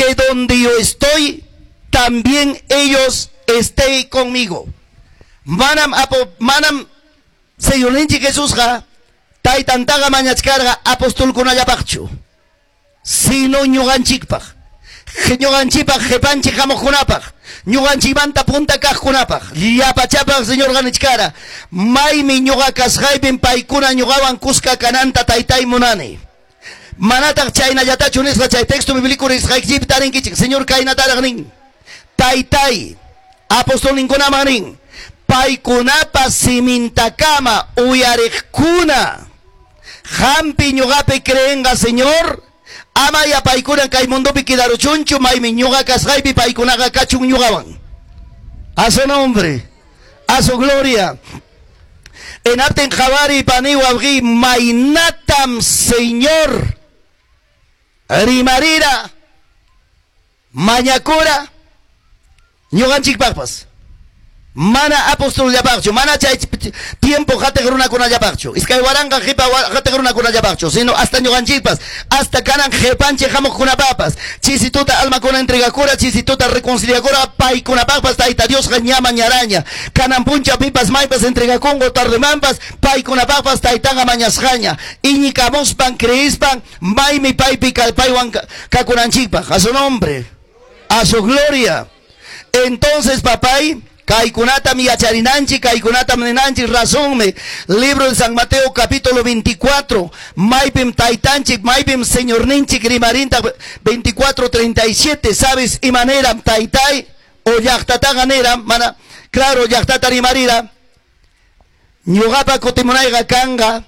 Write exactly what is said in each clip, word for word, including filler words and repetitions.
que donde yo estoy, también ellos estén conmigo. Manam apo, manam Señor Ninchi Jesús ha, taitantaga mañachkarga apostol kunallapachu. Sino ñuganchikpaj. Ñuganchipaj jepanchi jamokunapaj. Ñuganchimanta punta kajkunapaj. Llapachapaj señor Ganichkara. Maymi ñuga kasjaypin paikuna ñugawan kuska kananta taitay munani. Manatak chayna yatachu nisqa chay texto bíblico risqaychip tarinkichik. Señor kainataraq nin. Taitay. Apostol ninkunaman nin. Paikunapa simintakama uyariqkuna. Hampi ñugapi creenga señor. Ama ya paikuna kay mundopi kidaruchunchu maymi ñuga kasqaypi paikunaqa kachun ñugawan. A su nombre, a su gloria. En apten javari paniwabgi mainatam señor. Rimarira. Mañakura. Ñuganchik pagpas. Mana apostol yapacho, mana chay tiempo jate gruna con ayapacho. Es que waranga jepa jate gruna con ayapacho, sino hasta ñuganchipas, hasta canan jepanche jamo con papas. Chisituta alma con entrega cura, chisituta reconcilia cura, pai con papas, taita Dios gañama ñaraña. Canan puncha pipas maipas entrega congo tarde mampas, pai con papas, taitanga mañas jaña. Iñicamos pan creispan, mai mi pai pica pai wan cacunanchipa. A su nombre, a su gloria. Entonces, papay. Kaikunata mi acharinanchi, kaikunata menanchi, razónme. Libro de San Mateo, capítulo veinticuatro. Maipim taitanchi, maipim señor ninchi, grimarinta, veinticuatro, treinta y siete. ¿Sabes? Y manera, taitai, o yachtata ganera, mana, claro, yachtata rimarira. Ñugapa kotimunaiga kanga.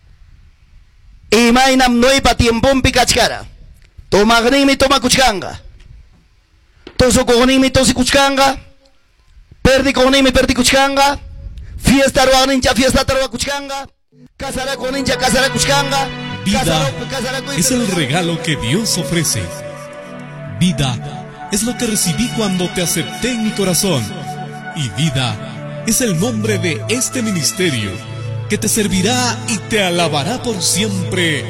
Y mainam noipa tiempón pikachkara. Toma gnimi, toma kuchkanga. Toso kognimi, tosi kuchkanga. Perdi konimi perdi kuchkanga, fiesta roa ninja fiesta roa kuchkanga, casara con ninja casara kuchkanga. Vida es el regalo que Dios ofrece. Vida es lo que recibí cuando te acepté en mi corazón. Y vida es el nombre de este ministerio que te servirá y te alabará por siempre.